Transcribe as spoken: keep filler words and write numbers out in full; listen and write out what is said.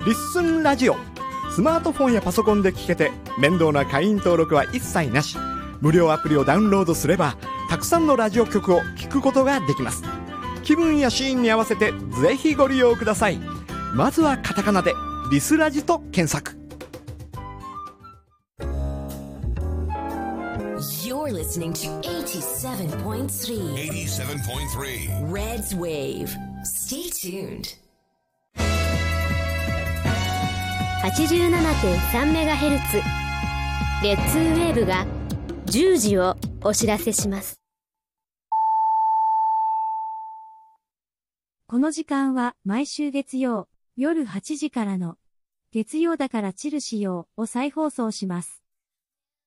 リッスンラジオ。スマートフォンやパソコンで聞けて面倒な会員登録は一切なし。無料アプリをダウンロードすればたくさんのラジオ局を聞くことができます。気分やシーンに合わせてぜひご利用ください。まずはカタカナでリスラジと検索。 You're listening to eighty-seven point three eighty-seven point three Red's Wave. Stay tuned. はちじゅうななてんさんメガヘルツ レッツウェーブがじゅうじをお知らせします。 この時間は毎週月曜夜はちじからの月曜だからチルしようを再放送します。